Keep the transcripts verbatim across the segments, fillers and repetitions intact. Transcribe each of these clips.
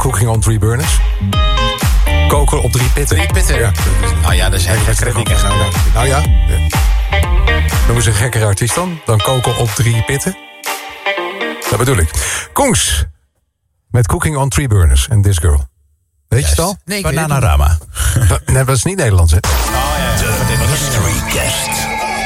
Cooking on Three Burners. Koken op drie pitten. Drie pitten? Ja. Nou ja, dat is heel lekker. Nou, nou ja. Noemen ze een gekkere artiest dan? Dan koken op drie pitten? Dat bedoel ik. Kongs. Met Cooking on Three Burners en This Girl. Weet je het al? Nee, Bananarama. Nee, dat is niet Nederlands, hè? De mystery guest.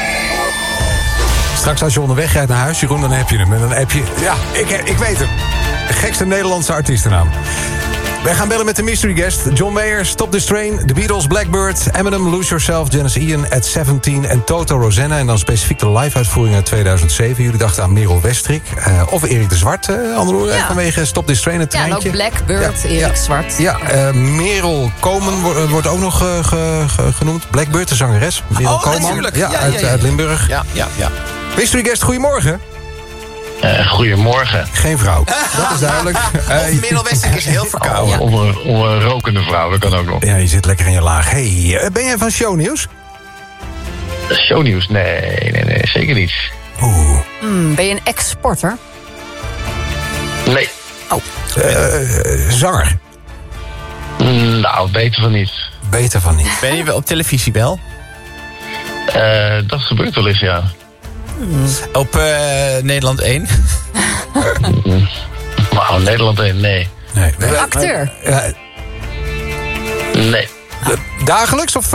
Straks als je onderweg rijdt naar huis, Jeroen, dan heb je hem. En dan heb je... Ja, ik, ik weet hem. De gekste Nederlandse artiestennaam. Wij gaan bellen met de mystery guest. John Mayer, Stop This Train, The Beatles, Blackbird, Eminem, Lose Yourself, Janis Ian, At zeventien en Toto Rosanna. En dan specifiek de live-uitvoering uit tweeduizend zeven. Jullie dachten aan Merel Westrik. Uh, of Erik de Zwart, uh, andere ja. vanwege Stop This Train, het ja, treintje. en ook Blackbird, ja, Erik ja. Zwart. Ja, uh, Merel Komen wo- wordt ook nog uh, ge- ge- genoemd. Blackbird, de zangeres. Merel Oh, Koman. natuurlijk. Ja, Ja, uit, ja, ja. uit Limburg. Ja, ja, ja. Mystery guest, goedemorgen. Uh, goedemorgen. Geen vrouw, dat is duidelijk. Of Merel Westrik is heel verkouden. Of, een, of een rokende vrouw, dat kan ook nog. Ja, je zit lekker in je laag. Hey, uh, ben jij van shownieuws? Shownieuws? Nee, nee, nee, zeker niet. Oeh. Hmm, ben je een ex-sporter? Nee. Uh, zanger. Mm, Nou, beter van niet. Beter van niet. Ben je wel op televisie wel? Uh, dat gebeurt wel eens, ja. Op uh, Nederland één? Nou, Nederland één, nee. Nee. nee. Acteur? Uh, Nee. dagelijks of... Uh...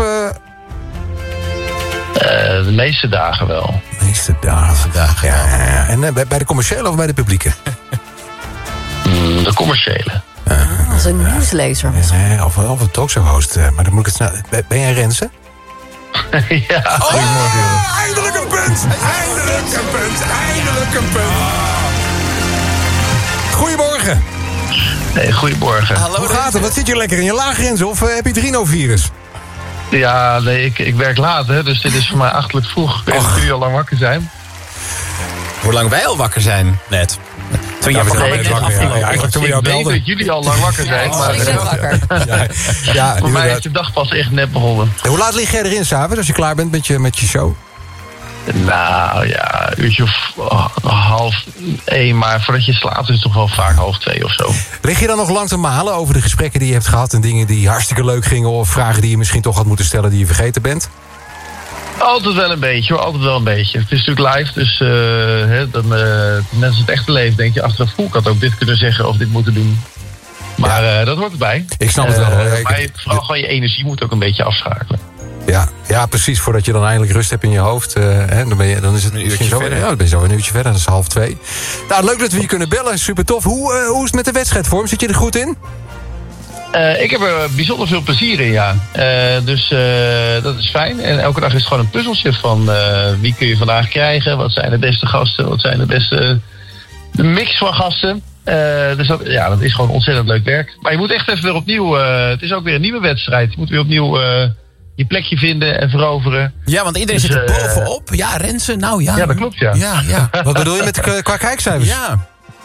Uh, de meeste dagen wel. De meeste dagen. dagen, ja, ja, ja. En uh, bij, bij de commerciële of bij de publieke? Mm, de commerciële. Als een nieuwslezer. Nee, of, of een talkshow-host. Uh, maar dan moet ik het snel... Ben, ben jij Renze? Ja. Goedemorgen, jongen. Eindelijk een punt! Eindelijk een punt! Eindelijk een punt! Goedemorgen. Nee, goedemorgen. Hallo, Hoe gaat het? Wat zit je lekker in je laaggrenzen? Of uh, heb je het rhinovirus? Ja, nee, ik, ik werk laat, hè, dus dit is voor mij achterlijk vroeg. Ik weet dat jullie al lang wakker zijn. Hoe lang wij al wakker zijn, net. Toen Ja, jij we programma zijn net wakker, ja. afgelopen. Ja, eigenlijk toen we jou Ik weet belden. dat jullie al lang wakker zijn, Oh, maar ik ben uh, wakker. Ja, ja voor mij inderdaad. is de dag pas echt net begonnen. Hoe laat lig jij erin s'avonds als je klaar bent met je, met je show? Nou ja, een uurtje of oh, half één, maar voordat je slaapt is het toch wel vaak half twee of zo. Lig je dan nog lang te malen over de gesprekken die je hebt gehad... en dingen die hartstikke leuk gingen... of vragen die je misschien toch had moeten stellen die je vergeten bent? Altijd wel een beetje hoor, altijd wel een beetje. Het is natuurlijk live, dus uh, hè, dan, uh, net als het echte leven denk je achteraf... ik had ook dit kunnen zeggen of dit moeten doen. Maar uh, dat hoort erbij. Ik snap het wel, hoor. Uh, Ik- maar je- vooral gewoon je energie moet ook een beetje afschakelen. Ja, ja, precies. Voordat je dan eindelijk rust hebt in je hoofd. Uh, hè, dan, ben je, dan is het Een misschien uurtje zo, verder. ja, dan ben je zo een uurtje verder. Dat is half twee. Nou, leuk dat we je kunnen bellen. Super tof. Hoe, uh, hoe is het met de wedstrijdvorm? Zit je er goed in? Uh, ik heb er bijzonder veel plezier in, ja. Uh, dus uh, dat is fijn. En elke dag is het gewoon een puzzeltje van uh, wie kun je vandaag krijgen? Wat zijn de beste gasten? Wat zijn de beste de mix van gasten? Uh, dus dat, ja, dat is gewoon ontzettend leuk werk. Maar je moet echt even weer opnieuw... Uh, het is ook weer een nieuwe wedstrijd. Je moet weer opnieuw uh, je plekje vinden en veroveren. Ja, want iedereen Dus, zit er uh, bovenop. Ja, Renze, nou ja. Ja, dat klopt, ja. Ja, ja. Wat bedoel je met uh, qua kijkcijfers? Ja.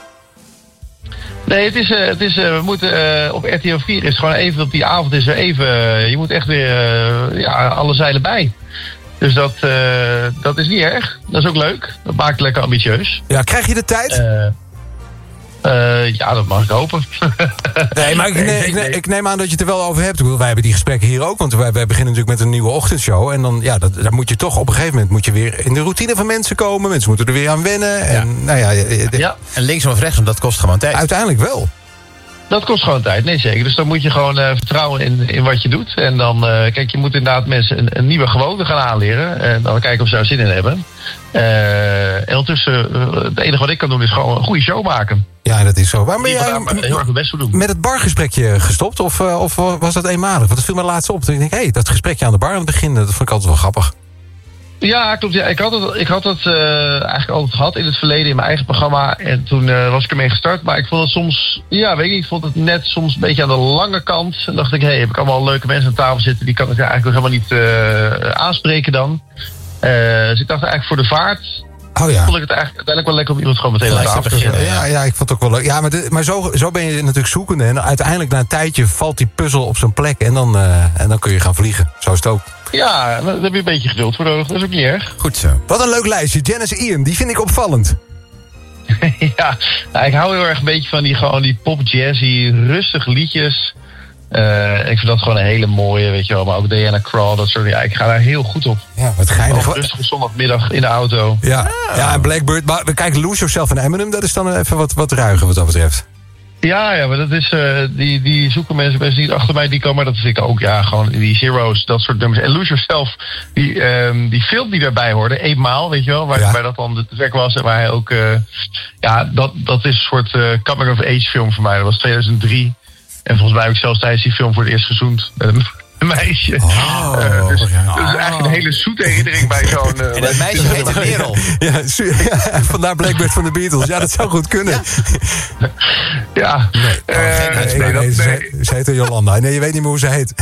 Nee, het is, uh, het is, uh, we moeten uh, op R T L vier is het gewoon even op die avond is er even. Uh, je moet echt weer uh, ja, alle zeilen bij. Dus dat, uh, dat is niet erg. Dat is ook leuk. Dat maakt het lekker ambitieus. Ja, krijg je de tijd? Uh, uh, ja, dat mag ik hopen. Nee, maar ik, ne- ik, ne- ik neem aan dat je het er wel over hebt. Ik bedoel, wij hebben die gesprekken hier ook. Want wij, wij beginnen natuurlijk met een nieuwe ochtendshow. En dan, ja, dat, daar moet je toch op een gegeven moment moet je weer in de routine van mensen komen. Mensen moeten er weer aan wennen. En, nou ja, de- Ja, En linksom of rechtsom, dat kost gewoon tijd. uiteindelijk wel. dat kost gewoon tijd. Nee, zeker. Dus dan moet je gewoon uh, vertrouwen in, in wat je doet. En dan, uh, kijk, je moet inderdaad mensen een, een nieuwe gewoonte gaan aanleren. En dan kijken of ze daar zin in hebben. Uh, en ondertussen, uh, het enige wat ik kan doen is gewoon een goede show maken. Ja, dat is zo. Waarom ben Die jij gaan heel erg mijn best voor doen. met het bargesprekje gestopt? Of, uh, of was dat eenmalig? Want dat viel me laatst op. Toen ik denk, hé, hey, dat gesprekje aan de bar aan het begin, dat vond ik altijd wel grappig. Ja, klopt. Ja. Ik had het, ik had het uh, eigenlijk altijd gehad in het verleden in mijn eigen programma. En toen uh, was ik ermee gestart. Maar ik vond het soms, ja, weet ik niet, ik vond het net soms een beetje aan de lange kant. En dacht ik, hé, hey, heb ik allemaal leuke mensen aan tafel zitten. Die kan ik eigenlijk nog helemaal niet uh, aanspreken dan. Uh, dus ik dacht eigenlijk voor de vaart... Oh ja. vond ik het eigenlijk uiteindelijk wel lekker om iemand gewoon meteen aan Gelijk tafel te te zetten. beginnen. Ja, ja, ik vond het ook wel leuk. Ja, maar, de, maar zo, zo ben je natuurlijk zoekende. En uiteindelijk na een tijdje valt die puzzel op zijn plek. En dan, uh, en dan kun je gaan vliegen. Zo is het ook. Ja, daar heb je een beetje geduld voor nodig. Dat is ook niet erg. Goed zo. Wat een leuk lijstje. Janis Ian, die vind ik opvallend. ja, nou, ik hou heel erg een beetje van die, gewoon die pop-jazzy, rustige liedjes. Uh, ik vind dat gewoon een hele mooie, weet je wel. Maar ook Diana Krall, dat soort. Ja, ik ga daar heel goed op. Ja, wat geinig. Ook rustige zondagmiddag in de auto. Ja, ah. ja en Blackbird. Maar kijk, Lose Yourself en Eminem, dat is dan even wat, wat ruiger wat dat betreft. Ja, ja, maar dat is, uh, die, die zoeken mensen best niet achter mij, die komen, maar dat is ik ook, ja, gewoon die Zero's, dat soort nummers. En Lose Yourself, die, um, die film die daarbij hoorde, eenmaal, weet je wel, waar, ja. waar dat dan het werk was en waar hij ook, uh, ja, dat, dat is een soort uh, coming-of-age film voor mij. Dat was tweeduizend drie. En volgens mij heb ik zelfs tijdens die film voor het eerst gezoend met een, een meisje. Oh, uh, dus, ja. dus eigenlijk een hele zoete herinnering bij zo'n... Uh, en dat meisje heet Merel. Ja, ja, vandaar Blackbird van de Beatles. Ja, dat zou goed kunnen. Ja. ja. Nee, oh, uh, geen nee, nee, nee, ze, nee. Ze heet Jolanda. Nee, je weet niet meer hoe ze heet.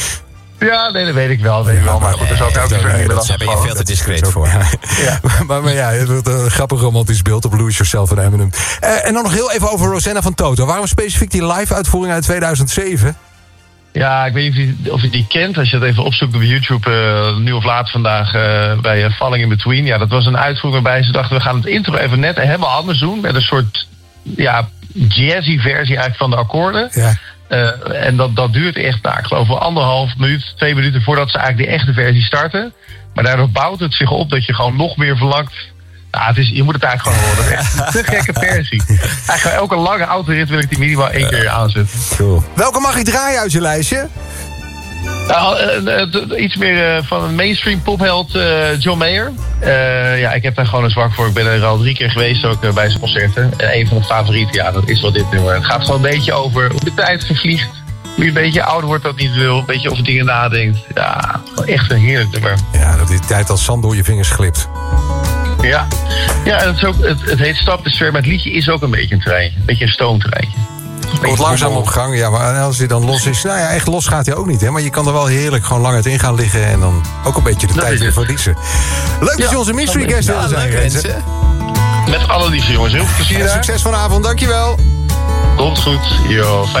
Ja, nee, dat weet ik wel. Weet ik wel maar goed, daar zal ik ook niet nee, Daar ben je veel te discreet voor. Ja. Ja. maar, maar ja, het wordt een grappig romantisch beeld op Lose Yourself van Eminem. Uh, en dan nog heel even over Rosanna van Toto. Waarom specifiek die live-uitvoering uit tweeduizend zeven? Ja, ik weet niet of je, of je die kent. Als je het even opzoekt op YouTube, uh, nu of laat vandaag, uh, bij uh, Falling in Between. Ja, dat was een uitvoering waarbij ze dachten, we gaan het intro even net helemaal anders doen. Met een soort, ja, jazzy versie eigenlijk van de akkoorden. Ja. Uh, en dat, dat duurt echt, nou, ik geloof wel anderhalf minuut, twee minuten voordat ze eigenlijk de echte versie starten. Maar daardoor bouwt het zich op dat je gewoon nog meer verlangt. Nou, het is, je moet het eigenlijk gewoon horen. Dat is echt een te gekke versie. Eigenlijk elke lange autorit wil ik die minimaal één keer aanzetten. Cool. Welke mag ik draaien uit je lijstje? Nou, uh, uh, iets meer uh, van een mainstream popheld, uh, John Mayer. Uh, ja, ik heb daar gewoon een zwak voor. Ik ben er al drie keer geweest ook uh, bij zijn concerten. En een van de favorieten, ja, dat is wel dit nummer. Het gaat gewoon een beetje over hoe de tijd vervliegt. Hoe je een beetje ouder wordt dat niet wil. Een beetje over dingen nadenkt. Ja, echt een heerlijk nummer. Ja, dat die tijd als zand door je vingers glipt. Ja, ja en het, is ook, het, het heet Stap de Sfeer, maar het liedje is ook een beetje een treintje. Een beetje een stoomtreintje. Komt langzaam op gang, ja, maar als hij dan los is... Nou ja, echt los gaat hij ook niet, hè. Maar je kan er wel heerlijk gewoon lang uiteen gaan liggen... en dan ook een beetje de dat tijd weer verliezen. Leuk dat je onze mystery guest wilde zijn, Renze. Met alle liefde, jongens. Heel veel plezier. Succes vanavond, dankjewel. Komt goed. Yo, fijn.